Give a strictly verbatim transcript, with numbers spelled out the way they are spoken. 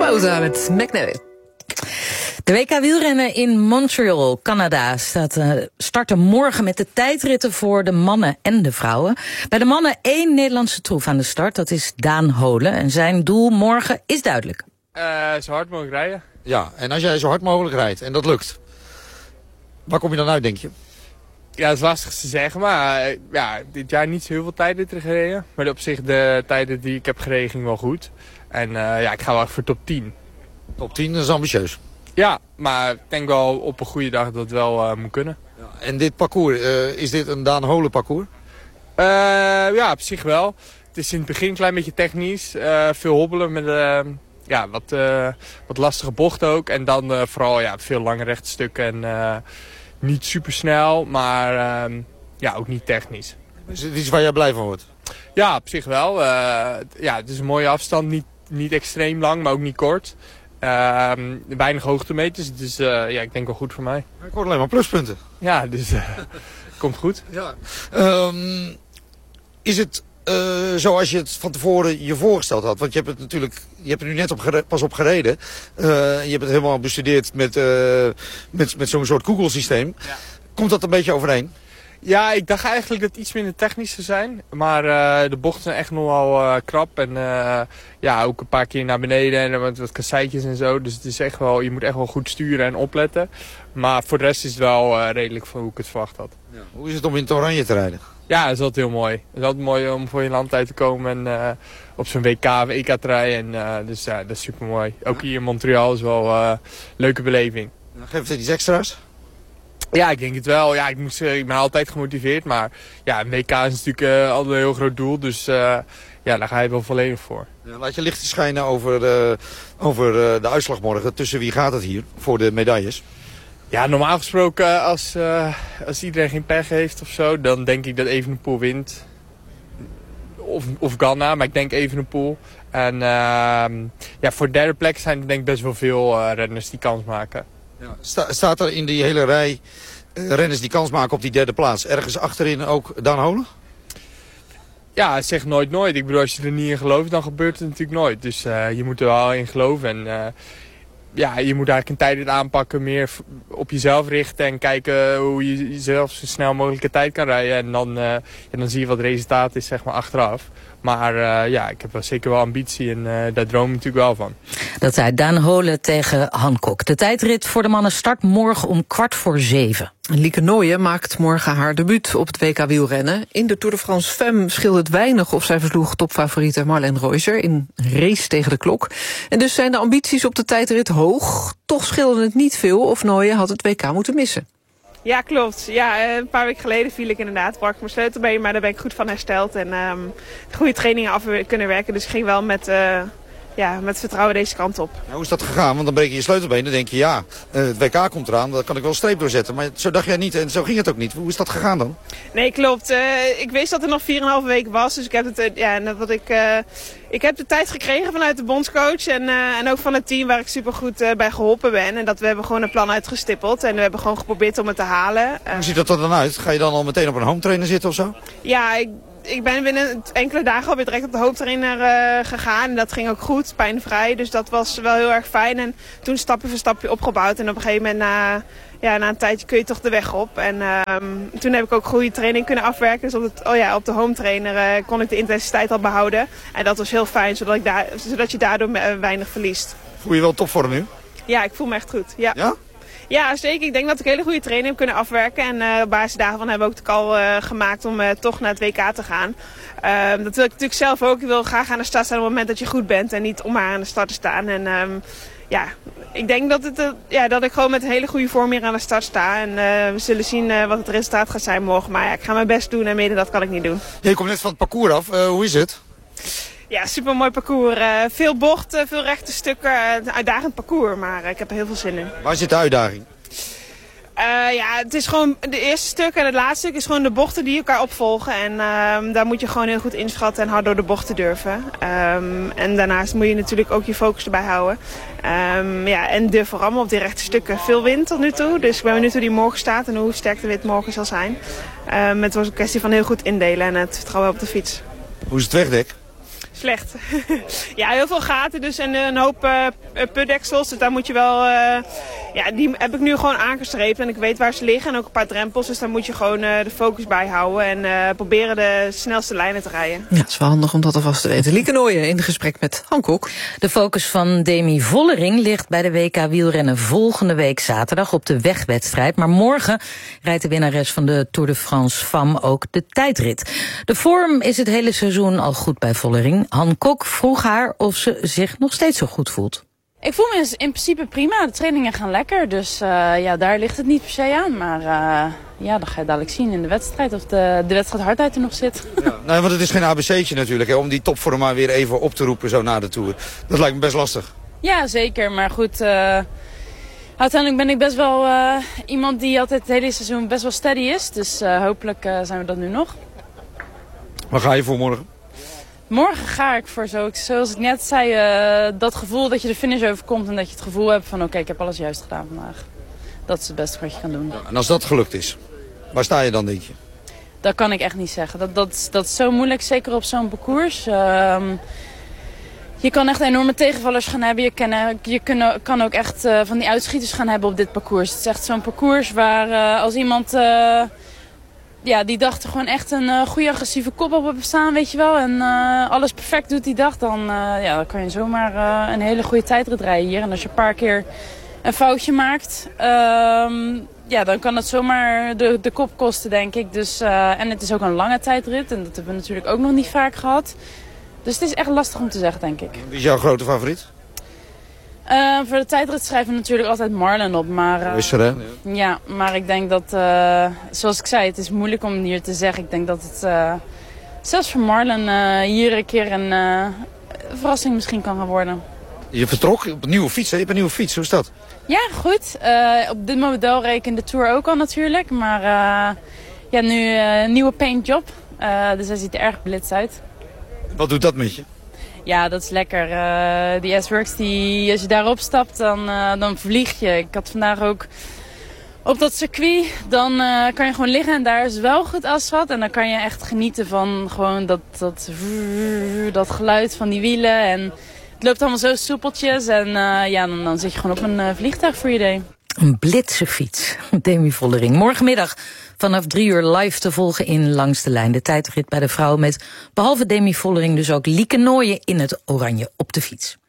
Sousa met McNally. De W K wielrennen in Montreal, Canada, staat, uh, starten morgen met de tijdritten voor de mannen en de vrouwen. Bij de mannen één Nederlandse troef aan de start, dat is Daan Holen. En zijn doel morgen is duidelijk. Uh, zo hard mogelijk rijden. Ja, en als jij zo hard mogelijk rijdt en dat lukt, waar kom je dan uit, denk je? Ja, dat is lastig te zeggen, maar uh, ja, dit jaar niet zo heel veel tijdritten gereden. Maar op zich, de tijden die ik heb gereden ging wel goed. En uh, ja, ik ga wel echt voor top tien. Top tien, dat is ambitieus. Ja, maar ik denk wel op een goede dag dat het wel uh, moet kunnen. Ja, en dit parcours, uh, is dit een Daan Holen parcours? Uh, ja, op zich wel. Het is in het begin een klein beetje technisch. Uh, veel hobbelen met uh, ja, wat, uh, wat lastige bochten ook. En dan uh, vooral ja, veel lange rechte stukken. En uh, niet super snel, maar uh, ja, ook niet technisch. Is het iets waar jij blij van wordt? Ja, op zich wel. Uh, ja, het is een mooie afstand. Niet, niet extreem lang, maar ook niet kort. Uh, weinig hoogtemeters, dus uh, ja, ik denk wel goed voor mij. Ik hoor alleen maar pluspunten. Ja, dus uh, komt goed. Ja. Um, is het uh, zoals je het van tevoren je voorgesteld had? Want je hebt het natuurlijk, je hebt er nu net op gere- pas op gereden. Uh, je hebt het helemaal bestudeerd met, uh, met, met zo'n soort Google-systeem. Ja. Komt dat een beetje overeen? Ja, ik dacht eigenlijk dat het iets minder technisch zou zijn. Maar uh, de bochten zijn echt nogal uh, krap. En uh, ja, ook een paar keer naar beneden en wat, wat kasseitjes en zo. Dus het is echt wel, je moet echt wel goed sturen en opletten. Maar voor de rest is het wel uh, redelijk van hoe ik het verwacht had. Ja. Hoe is het om in het oranje te rijden? Ja, dat is altijd heel mooi. Het is altijd mooi om voor je land uit te komen en uh, op zo'n W K of E K te rijden. En, uh, dus ja, dat is super mooi. Ook hier in Montreal is wel uh, een leuke beleving. Ja, geeft het iets extra's? Ja, ik denk het wel. Ja, ik, moest, ik ben altijd gemotiveerd, maar ja, een W K is natuurlijk uh, altijd een heel groot doel. Dus uh, ja, daar ga je wel volledig voor. Ja, laat je licht schijnen over, uh, over uh, de uitslag morgen. Tussen wie gaat het hier voor de medailles? Ja, normaal gesproken als, uh, als iedereen geen pech heeft of zo, dan denk ik dat Evenepoel wint. Of, of Ganna, maar ik denk Evenepoel. En uh, ja, voor de derde plek zijn er denk ik best wel veel uh, renners die kans maken. Ja. Sta, staat er in die hele rij uh, renners die kans maken op die derde plaats ergens achterin ook Daan Holen? Ja, zeg nooit nooit. Ik bedoel, als je er niet in gelooft, dan gebeurt het natuurlijk nooit. Dus uh, je moet er wel in geloven. En uh, ja, je moet eigenlijk een tijdrit aanpakken, meer op jezelf richten en kijken hoe je jezelf zo snel mogelijk een tijd kan rijden. En dan, uh, ja, dan zie je wat het resultaat is, zeg maar, achteraf. Maar uh, ja, ik heb wel zeker wel ambitie en uh, daar droom ik natuurlijk wel van. Dat zei Daan Holen tegen Hancock. De tijdrit voor de mannen start morgen om kwart voor zeven. Lieke Nooijen maakt morgen haar debuut op het W K wielrennen. In de Tour de France Femme scheelde het weinig of zij versloeg topfavoriete Marlene Reuser in race tegen de klok. En dus zijn de ambities op de tijdrit hoog. Toch scheelde het niet veel of Nooijen had het W K moeten missen. Ja, klopt. Ja, een paar weken geleden viel ik inderdaad. Brak mijn sleutelbeen, maar daar ben ik goed van hersteld. En um, goede trainingen af kunnen werken. Dus ik ging wel met, uh, ja, met vertrouwen deze kant op. Nou, hoe is dat gegaan? Want dan breek je je sleutelbeen. Dan denk je, ja, uh, het W K komt eraan. Dan kan ik wel een streep doorzetten. Maar zo dacht jij niet en zo ging het ook niet. Hoe is dat gegaan dan? Nee, klopt. Uh, ik wist dat er nog vier en een halve week was. Dus ik heb, het, uh, ja, wat ik, uh, ik heb de tijd gekregen vanuit de bondscoach. En, uh, en ook van het team waar ik super goed uh, bij geholpen ben. En dat we hebben gewoon een plan uitgestippeld. En we hebben gewoon geprobeerd om het te halen. Uh, Hoe ziet dat er dan uit? Ga je dan al meteen op een home trainer zitten of zo? Ja, ik... Ik ben binnen enkele dagen alweer direct op de hoofdtrainer uh, gegaan. En dat ging ook goed, pijnvrij. Dus dat was wel heel erg fijn. En toen stapje voor stapje opgebouwd. En op een gegeven moment, na, ja, na een tijdje, kun je toch de weg op. En um, toen heb ik ook goede training kunnen afwerken. Dus op, het, oh ja, op de hometrainer uh, kon ik de intensiteit al behouden. En dat was heel fijn, zodat, ik daar, zodat je daardoor weinig verliest. Voel je wel topvorm nu? Ja, ik voel me echt goed. Ja? Ja? Ja, zeker. Ik denk dat ik hele goede training heb kunnen afwerken. En uh, op basis daarvan hebben we ook de call uh, gemaakt om uh, toch naar het W K te gaan. Uh, dat wil ik natuurlijk zelf ook. Ik wil graag aan de start staan op het moment dat je goed bent. En niet om maar aan de start te staan. En um, ja, ik denk dat, het, uh, ja, dat ik gewoon met een hele goede vorm hier aan de start sta. En uh, we zullen zien uh, wat het resultaat gaat zijn morgen. Maar ja, ik ga mijn best doen en meer dan dat kan ik niet doen. Je komt net van het parcours af. Uh, hoe is het? Ja, super mooi parcours. Uh, veel bochten, veel rechte stukken. Uh, een uitdagend parcours, maar uh, ik heb er heel veel zin in. Waar zit de uitdaging? Uh, ja, het is gewoon de eerste stuk en het laatste stuk is gewoon de bochten die elkaar opvolgen. En uh, daar moet je gewoon heel goed inschatten en hard door de bochten durven. Um, en daarnaast moet je natuurlijk ook je focus erbij houden. Um, ja, en durf vooral op die rechte stukken. Veel wind tot nu toe, dus ik ben benieuwd hoe die morgen staat en hoe sterk de wind morgen zal zijn. Um, het was een kwestie van heel goed indelen en het vertrouwen op de fiets. Hoe is het wegdek? Slecht. Ja, heel veel gaten dus en een hoop uh, putdeksels. Dus daar moet je wel... Uh, ja, die heb ik nu gewoon aangestreept en ik weet waar ze liggen. En ook een paar drempels, dus daar moet je gewoon uh, de focus bij houden. En uh, proberen de snelste lijnen te rijden. Ja, het is wel handig om dat alvast te weten. Lieke Nooijen in gesprek met Han Kok. De focus van Demi Vollering ligt bij de W K wielrennen volgende week zaterdag op de wegwedstrijd. Maar morgen rijdt de winnares van de Tour de France Femme ook de tijdrit. De vorm is het hele seizoen al goed bij Vollering. Han Kok vroeg haar of ze zich nog steeds zo goed voelt. Ik voel me in principe prima. De trainingen gaan lekker. Dus uh, ja, daar ligt het niet per se aan. Maar uh, ja, dan ga je dadelijk zien in de wedstrijd of de, de wedstrijd hardheid er nog zit. Ja, nou, want het is geen A B C'tje natuurlijk. Hè, om die topvorm maar weer even op te roepen zo na de Tour. Dat lijkt me best lastig. Ja, zeker. Maar goed, uh, uiteindelijk ben ik best wel uh, iemand die altijd het hele seizoen best wel steady is. Dus uh, hopelijk uh, zijn we dat nu nog. Waar ga je voor morgen? Morgen ga ik voor, zo, zoals ik net zei, uh, dat gevoel dat je de finish overkomt en dat je het gevoel hebt van oké, okay, ik heb alles juist gedaan vandaag. Dat is het beste wat je kan doen. Ja, en als dat gelukt is, waar sta je dan, denk je? Dat kan ik echt niet zeggen. Dat, dat, dat is zo moeilijk, zeker op zo'n parcours. Uh, je kan echt enorme tegenvallers gaan hebben. Je kan, je kun, kan ook echt uh, van die uitschieters gaan hebben op dit parcours. Het is echt zo'n parcours waar uh, als iemand... Uh, Ja, die dag er gewoon echt een uh, goede agressieve kop op hebben staan, weet je wel. En uh, alles perfect doet die dag, dan, uh, ja, dan kan je zomaar uh, een hele goede tijdrit rijden hier. En als je een paar keer een foutje maakt, uh, ja, dan kan het zomaar de, de kop kosten, denk ik. Dus, uh, en het is ook een lange tijdrit en dat hebben we natuurlijk ook nog niet vaak gehad. Dus het is echt lastig om te zeggen, denk ik. Wie is jouw grote favoriet? Uh, voor de tijdrit schrijven we natuurlijk altijd Marlen op, maar... Uh, Wist er, hè? Ja, maar ik denk dat, uh, zoals ik zei, het is moeilijk om hier te zeggen. Ik denk dat het uh, zelfs voor Marlen uh, hier een keer een uh, verrassing misschien kan gaan worden. Je vertrok op een nieuwe fiets, hè? Je hebt een nieuwe fiets, hoe is dat? Ja, goed. Uh, op dit model reken de Tour ook al natuurlijk, maar uh, ja, nu uh, een nieuwe paintjob, uh, dus hij ziet er erg blitz uit. Wat doet dat met je? Ja, dat is lekker. Uh, die S-Works, die, als je daarop stapt, dan, uh, dan vlieg je. Ik had vandaag ook op dat circuit, dan uh, kan je gewoon liggen en daar is wel goed asfalt. En dan kan je echt genieten van gewoon dat, dat, dat geluid van die wielen. En het loopt allemaal zo soepeltjes. En uh, ja, dan, dan zit je gewoon op een uh, vliegtuig voor je idee. Een blitse fiets. Demi Vollering. Morgenmiddag vanaf drie uur live te volgen in Langs de Lijn. De tijdrit bij de vrouwen met behalve Demi Vollering dus ook Lieke Nooijen in het oranje op de fiets.